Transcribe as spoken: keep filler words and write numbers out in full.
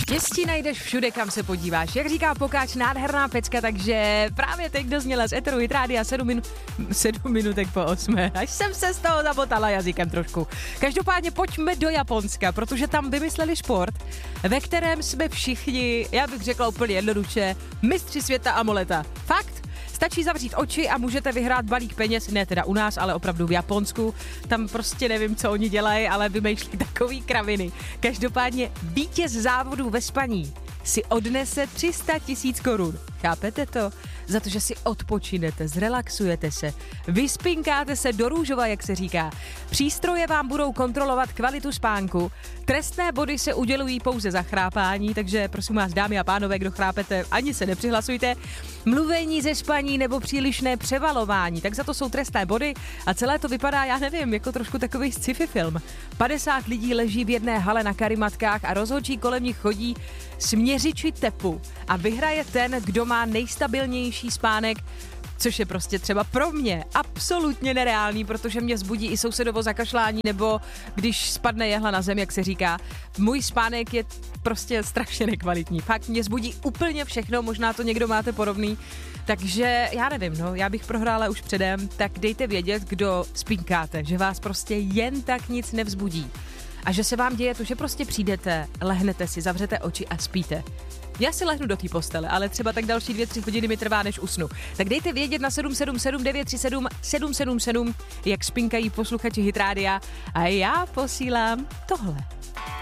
Štěstí najdeš všude, kam se podíváš. Jak říká Pokáč, nádherná pecka, takže právě teď dozněla z Eteru Hit Rádia sedm, minu- sedm minutek po osmé. Až jsem se z toho zabotala jazykem trošku. Každopádně pojďme do Japonska, protože tam vymysleli šport, ve kterém jsme všichni, já bych řekla úplně jednoduše, mistři světa amoleta. Fakt? Stačí zavřít oči a můžete vyhrát balík peněz, ne teda u nás, ale opravdu v Japonsku. Tam prostě nevím, co oni dělají, ale vymýšlí takový kraviny. Každopádně vítěz závodů ve spaní si odnese tři sta tisíc korun. Chápete to? Za to, že si odpočinete, zrelaxujete se, vyspinkáte se do růžova, jak se říká. Přístroje vám budou kontrolovat kvalitu spánku. Trestné body se udělují pouze za chrápání, takže prosím vás, dámy a pánové, kdo chrápete, ani se nepřihlasujte. Mluvení ze spaní nebo přílišné převalování, tak za to jsou trestné body a celé to vypadá, já nevím, jako trošku takový sci-fi film. padesát lidí leží v jedné hale na karimatkách a rozhodčí kolem nich chodí s měřiči tepu a vyhraje ten, kdo má nejstabilnější spánek, což je prostě třeba pro mě absolutně nereálný, protože mě zbudí i sousedovo zakašlání, nebo když spadne jehla na zem, jak se říká. Můj spánek je prostě strašně nekvalitní. Fakt mě zbudí úplně všechno, možná to někdo máte podobný. Takže já nevím, no, já bych prohrála už předem, tak dejte vědět, kdo spinkáte, že vás prostě jen tak nic nevzbudí. A že se vám děje to, že prostě přijdete, lehnete si, zavřete oči a spíte. Já si lehnu do té postele, ale třeba tak další dvě, tři hodiny mi trvá, než usnu. Tak dejte vědět na sedm sedm sedm devět tři sedm sedm sedm sedm, jak spinkají posluchači Hit Rádia a já posílám tohle.